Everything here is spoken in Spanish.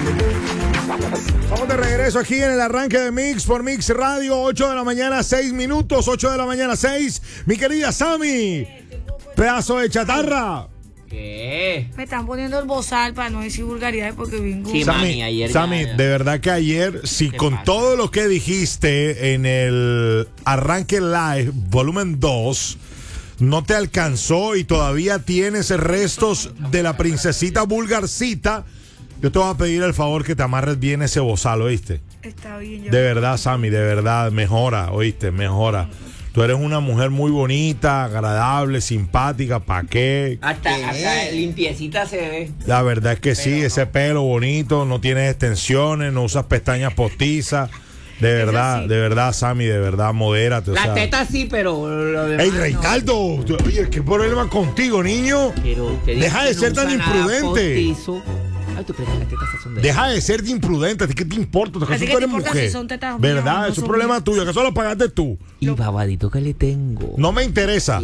Estamos de regreso aquí en el arranque de Mix por Mix Radio, 8 de la mañana, 6 minutos, 8 de la mañana, 6. Mi querida Sammy, pedazo de chatarra. ¿Qué? Me están poniendo el bozal para no decir vulgaridades porque vengo. Sí, mami, ayer Sammy, ya- de verdad que ayer, si ¿Qué con pasa? todo lo que dijiste en el arranque live, volumen 2, no te alcanzó y todavía tienes restos de la princesita vulgarcita, yo te voy a pedir el favor que te amarres bien ese bozal, ¿oíste? Está bien. De verdad, Sammy, de verdad, mejora, ¿oíste? Mejora. Tú eres una mujer muy bonita, agradable, simpática, ¿pa' qué? Hasta limpiecita se ve. La verdad es que sí, Pero no. ese pelo bonito, no tienes extensiones, no usas pestañas postizas. De verdad, Sammy, de verdad, modérate. La teta sí, pero lo demás ¡Ey, no. Ricardo! Oye, ¿qué problema contigo, niño? Pero te digo Deja que de no ser tan usa nada imprudente. postizo. Ay, tú crees que las tetas son de Deja de ser de imprudente. ¿A ti qué te importa? ¿Acaso ¿A ti qué tú te eres importa mujer? si son tetas mías ¿Verdad? o no Eso es son problema mías? tuyo. ¿Acaso lo pagaste tú? Y babadito que le tengo. No me interesa.